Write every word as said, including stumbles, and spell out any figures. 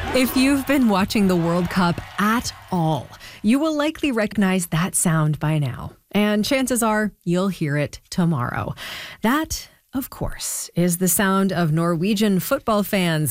If you've been watching the World Cup at all, you will likely recognize that sound by now. And chances are you'll hear it tomorrow. That, of course, is the sound of Norwegian football fans